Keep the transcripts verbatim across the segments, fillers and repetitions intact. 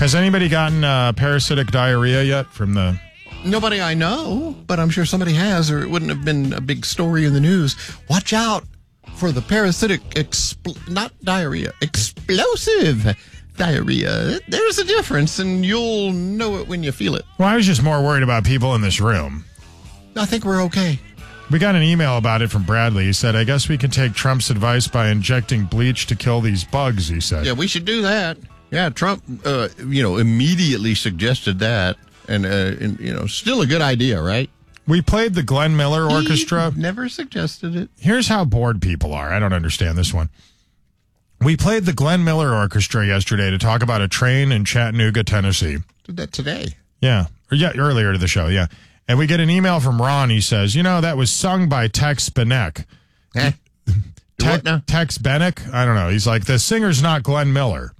Has anybody gotten uh, parasitic diarrhea yet from the... Nobody I know, but I'm sure somebody has, or it wouldn't have been a big story in the news. Watch out for the parasitic, expl- not diarrhea, explosive diarrhea. There's a difference, and you'll know it when you feel it. Well, I was just more worried about people in this room. I think we're okay. We got an email about it from Bradley. He said, I guess we can take Trump's advice by injecting bleach to kill these bugs, he said. Yeah, we should do that. Yeah, Trump, uh, you know, immediately suggested that. And, uh, and, you know, still a good idea, right? We played the Glenn Miller Orchestra. He never suggested it. Here's how bored people are. I don't understand this one. We played the Glenn Miller Orchestra yesterday to talk about a train in Chattanooga, Tennessee. Did that today. Yeah. Or yeah, earlier to the show, yeah. And we get an email from Ron. He says, you know, that was sung by Tex Benek. Eh? Te- what now? Tex Benek? I don't know. He's like, the singer's not Glenn Miller.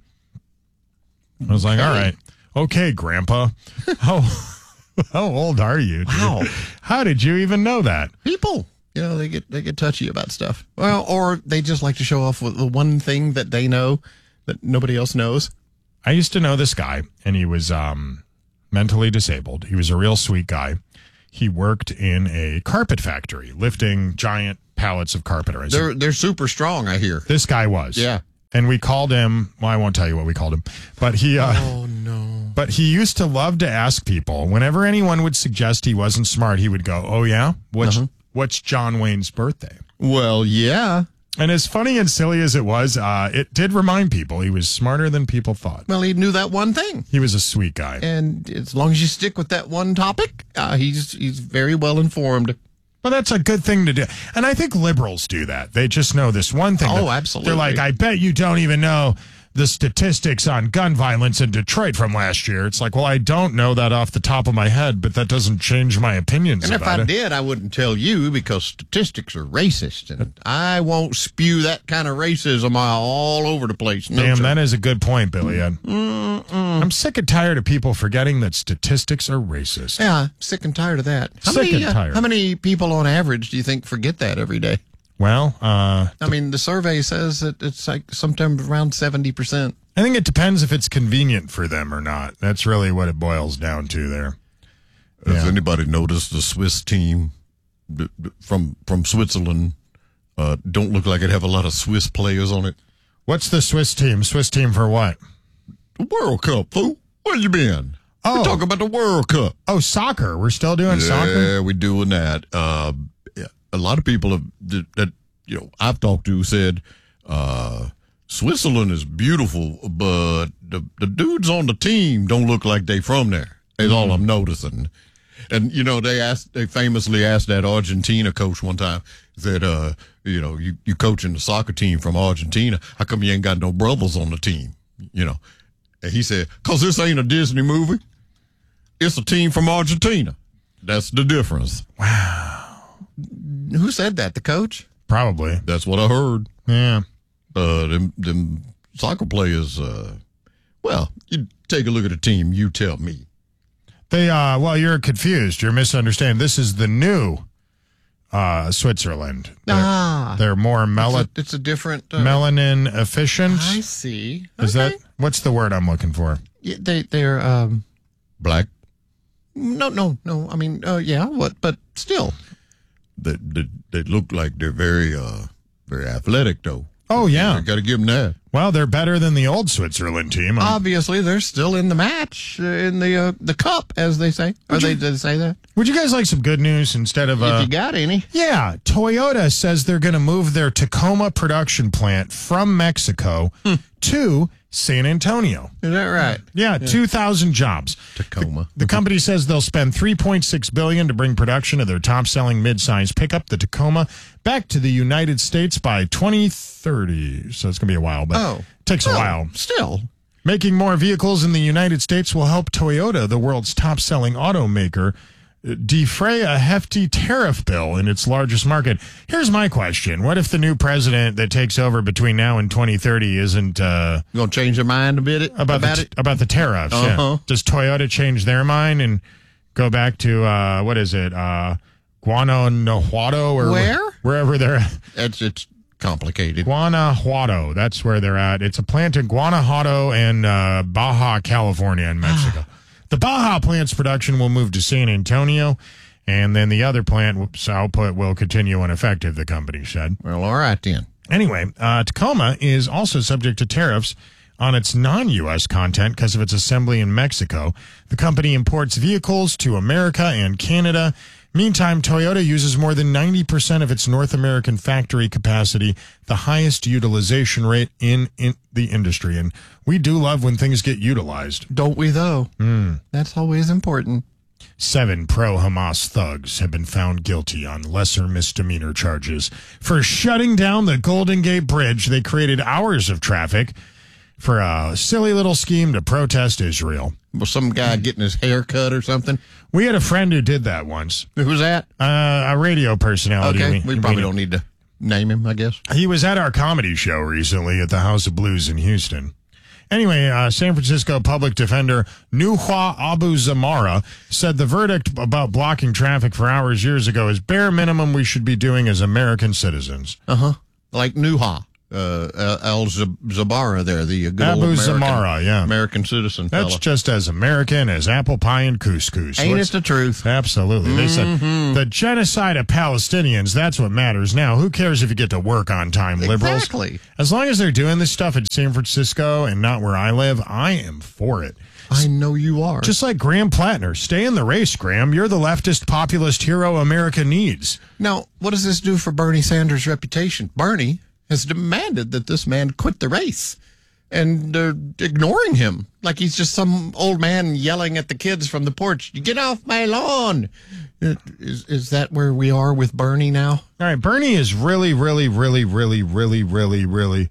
I was like, Okay. all right. Okay, Grandpa. How, how old are you? Dude? Wow. How did you even know that? People, you know, they get they get touchy about stuff. Well, or they just like to show off with the one thing that they know that nobody else knows. I used to know this guy, and he was um, mentally disabled. He was a real sweet guy. He worked in a carpet factory, lifting giant pallets of carpet. Or They're they're super strong, I hear. This guy was. Yeah. And we called him, well, I won't tell you what we called him, but he, uh, Oh, no. but he used to love to ask people, whenever anyone would suggest he wasn't smart, he would go, oh, yeah? What's, Uh-huh. what's John Wayne's birthday? Well, yeah. And as funny and silly as it was, uh, it did remind people he was smarter than people thought. Well, he knew that one thing. He was a sweet guy. And as long as you stick with that one topic, uh, he's he's very well informed. Well, that's a good thing to do. And I think liberals do that. They just know this one thing. Oh, They're- absolutely. They're like, I bet you don't even know the statistics on gun violence in Detroit from last year. It's like, well, I don't know that off the top of my head, but that doesn't change my opinions And if about I it. did, I wouldn't tell you because statistics are racist, and I won't spew that kind of racism all over the place. No, Damn, sir. that is a good point, Billy. Ed. I'm sick and tired of people forgetting that statistics are racist. Yeah, I'm sick and tired of that. How Sick many, and uh, tired. how many people on average do you think forget that every day? Well, uh, I mean, the survey says that it's like sometime around seventy percent. I think it depends if it's convenient for them or not. That's really what it boils down to there. Has Yeah. anybody noticed the Swiss team d- d- from from Switzerland uh, don't look like it have a lot of Swiss players on it? What's the Swiss team? Swiss team for what? The World Cup, fool. Where you been? Oh. We're talking about the World Cup. Oh, soccer. We're still doing soccer? Yeah, we're doing that. Uh, yeah, a lot of people have, that, that you know I've talked to said uh, Switzerland is beautiful, but the the dudes on the team don't look like they from there. Is Mm-hmm. all I'm noticing. And you know they asked, they famously asked that Argentina coach one time that uh, you know you you coaching the soccer team from Argentina, how come you ain't got no brothers on the team? You know, and he said, "Cause this ain't a Disney movie. It's a team from Argentina. That's the difference." Who said that? The coach? Probably. That's what I heard. Yeah. Uh, them, them soccer players, uh, well, you take a look at the team, you tell me. They, uh, well, you're confused. You're misunderstanding. This is the new uh, Switzerland. They're, Ah. they're more mel- It's a, it's a different... Uh, melanin efficient. I see. Is Okay. that, what's the word I'm looking for? Yeah, they, they're... Um, Black, no, no, no. I mean, uh, yeah, what? But still. they, they, they look like they're very, uh, very athletic, though. Oh, yeah. You got to give them that. Well, they're better than the old Switzerland team. I'm- Obviously, they're still in the match, uh, in the uh, the cup, as they say. Or they, did they say that? Would you guys like some good news instead of... if Uh, you got any. yeah, Toyota says they're going to move their Tacoma production plant from Mexico to San Antonio. Is that right? Yeah, two thousand jobs. Tacoma. The company says they'll spend three point six billion dollars to bring production of their top-selling mid-size pickup, the Tacoma, back to the United States by twenty thirty. So it's going to be a while, but Oh. it takes a Oh, while. Still. Making more vehicles in the United States will help Toyota, the world's top-selling automaker, defray a hefty tariff bill in its largest market. Here's my question. What if the new president that takes over between now and twenty thirty isn't uh, You going to change your mind a bit about, about the, it? about the tariffs? Yeah. Uh-huh. Does Toyota change their mind and go back to, uh, what is it, uh, Guanajuato or Where? wherever they're... It's, it's complicated. Guanajuato, that's where they're at. It's a plant in Guanajuato and uh, Baja, California in Mexico. The Baja plant's production will move to San Antonio, and then the other plant's output will continue unaffected, the company said. Well, all right then. Anyway, uh, Tacoma is also subject to tariffs on its non-U S content because of its assembly in Mexico. The company imports vehicles to America and Canada. Meantime, Toyota uses more than ninety percent of its North American factory capacity, the highest utilization rate in, in the industry. And we do love when things get utilized. Don't we, though? Mm. That's always important. Seven pro-Hamas thugs have been found guilty on lesser misdemeanor charges for shutting down the Golden Gate Bridge. They created hours of traffic for a silly little scheme to protest Israel. Was some guy getting his hair cut or something? We had a friend who did that once. Who's that? Uh, a radio personality. Okay, we, we probably we, don't need to name him, I guess. He was at our comedy show recently at the House of Blues in Houston. Anyway, uh, San Francisco public defender Nuha Abu Zamara said the verdict about blocking traffic for hours years ago is bare minimum we should be doing as American citizens. Uh-huh. Like Nuha. Uh, Al Zabara there, the good Abu old American, Zamara, yeah. American citizen That's fella. just as American as apple pie and couscous. Ain't What's, it the truth? Absolutely. Mm-hmm. They said the genocide of Palestinians, that's what matters now. Who cares if you get to work on time, liberals? Exactly. As long as they're doing this stuff in San Francisco and not where I live, I am for it. I know you are. Just like Graham Plattner. Stay in the race, Graham. You're the leftist populist hero America needs. Now, what does this do for Bernie Sanders' reputation? Bernie has demanded that this man quit the race and uh, ignoring him like he's just some old man yelling at the kids from the porch, "You get off my lawn." Is, is that where we are with Bernie now? All right, Bernie is really, really, really, really, really, really, really,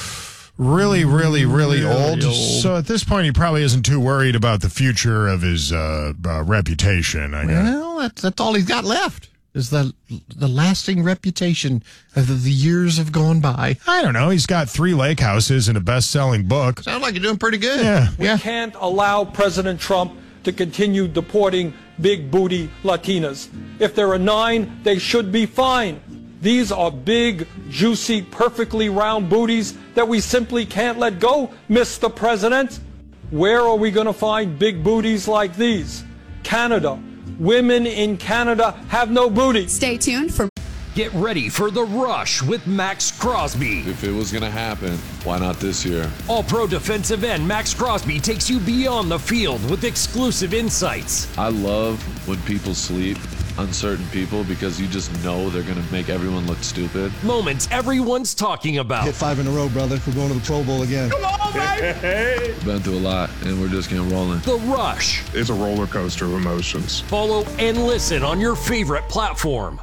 really, really, really old. old. So at this point, he probably isn't too worried about the future of his uh, uh, reputation, I guess. Well, that's, that's all he's got left. Is the the lasting reputation of the, the years have gone by. I don't know. He's got three lake houses and a best-selling book. Sounds like you're doing pretty good. Yeah. We yeah. can't allow President Trump to continue deporting big booty Latinas. If there are nine, they should be fine. These are big, juicy, perfectly round booties that we simply can't let go, Mister President. Where are we going to find big booties like these? Canada. Women in Canada have no booty. Stay tuned for Get ready for The Rush with Max Crosby. If it was going to happen, why not this year? All-pro defensive end Max Crosby takes you beyond the field with exclusive insights. I love when people sleep, uncertain people, because you just know they're going to make everyone look stupid. Moments everyone's talking about. Hit five in a row, brother. We're going to the Pro Bowl again. Come on, baby! We've been through a lot, and we're just getting rolling. The Rush. It's a roller coaster of emotions. Follow and listen on your favorite platform.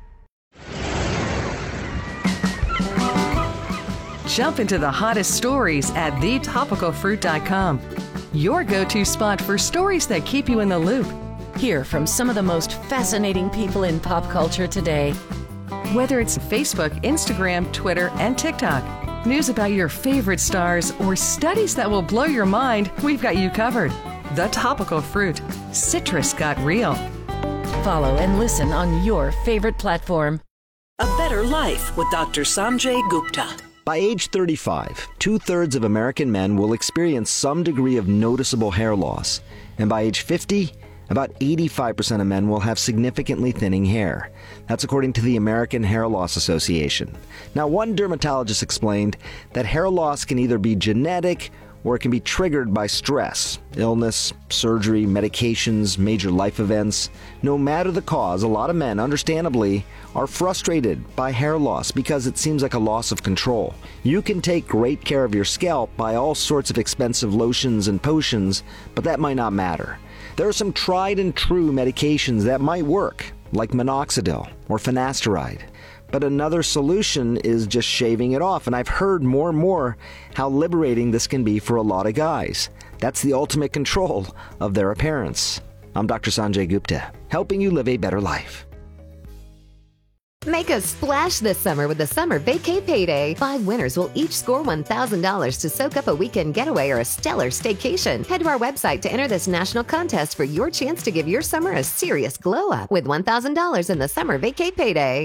Jump into the hottest stories at the topical fruit dot com. Your go-to spot for stories that keep you in the loop. Hear from some of the most fascinating people in pop culture today. Whether it's Facebook, Instagram, Twitter, and TikTok, news about your favorite stars, or studies that will blow your mind, we've got you covered. The Topical Fruit. Citrus got real. Follow and listen on your favorite platform. A Better Life with Doctor Sanjay Gupta. By age thirty-five, two-thirds of American men will experience some degree of noticeable hair loss. And by age fifty, about eighty-five percent of men will have significantly thinning hair. That's according to the American Hair Loss Association. Now, one dermatologist explained that hair loss can either be genetic or it can be triggered by stress, illness, surgery, medications, major life events. No matter the cause, a lot of men, understandably, are frustrated by hair loss because it seems like a loss of control. You can take great care of your scalp by all sorts of expensive lotions and potions, but that might not matter. There are some tried and true medications that might work, like minoxidil or finasteride. But another solution is just shaving it off, and I've heard more and more how liberating this can be for a lot of guys. That's the ultimate control of their appearance. I'm Doctor Sanjay Gupta, helping you live a better life. Make a splash this summer with the Summer Vacay Payday. Five winners will each score one thousand dollars to soak up a weekend getaway or a stellar staycation. Head to our website to enter this national contest for your chance to give your summer a serious glow up with one thousand dollars in the Summer Vacay Payday.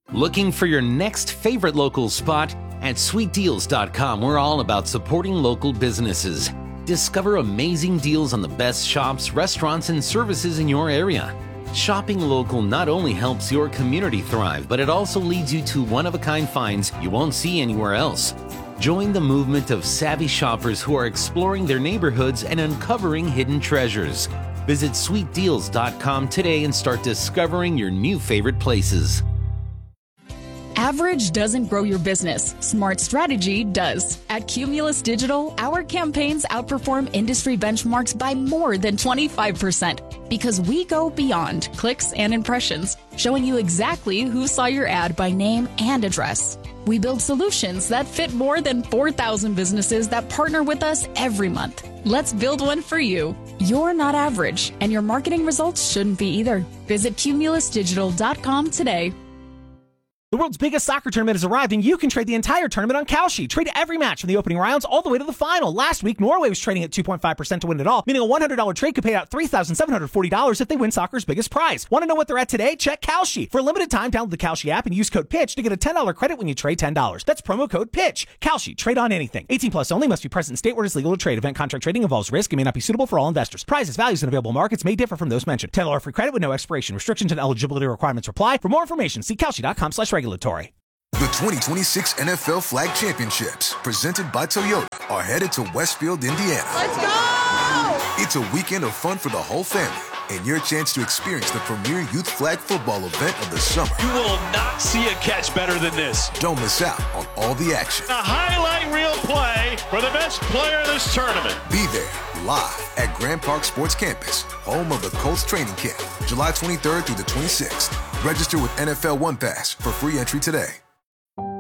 Looking for your next favorite local spot? At sweet deals dot com, we're all about supporting local businesses. Discover amazing deals on the best shops, restaurants, and services in your area. Shopping local not only helps your community thrive, but it also leads you to one-of-a-kind finds you won't see anywhere else. Join the movement of savvy shoppers who are exploring their neighborhoods and uncovering hidden treasures. Visit sweet deals dot com today and start discovering your new favorite places. Average doesn't grow your business. Smart strategy does. At Cumulus Digital, our campaigns outperform industry benchmarks by more than twenty-five percent because we go beyond clicks and impressions, showing you exactly who saw your ad by name and address. We build solutions that fit more than four thousand businesses that partner with us every month. Let's build one for you. You're not average, and your marketing results shouldn't be either. Visit cumulus digital dot com today. The world's biggest soccer tournament has arrived, and you can trade the entire tournament on Kalshi. Trade every match from the opening rounds all the way to the final. Last week, Norway was trading at two point five percent to win it all, meaning a one hundred dollars trade could pay out three thousand seven hundred forty dollars if they win soccer's biggest prize. Want to know what they're at today? Check Kalshi. For a limited time, download the Kalshi app and use code PITCH to get a ten dollars credit when you trade ten dollars. That's promo code PITCH. Kalshi. Trade on anything. eighteen plus only. Must be present in state where it's legal to trade. Event contract trading involves risk and may not be suitable for all investors. Prizes, values, and available markets may differ from those mentioned. ten dollars free credit with no expiration. Restrictions and eligibility requirements apply. For more information, see kalshi dot com slash regulatory. The twenty twenty-six N F L Flag Championships, presented by Toyota, are headed to Westfield, Indiana. Let's go! It's a weekend of fun for the whole family and your chance to experience the premier youth flag football event of the summer. You will not see a catch better than this. Don't miss out on all the action. A highlight reel play for the best player of this tournament. Be there live at Grand Park Sports Campus, home of the Colts training camp, July twenty-third through the twenty-sixth. Register with N F L One Pass for free entry today.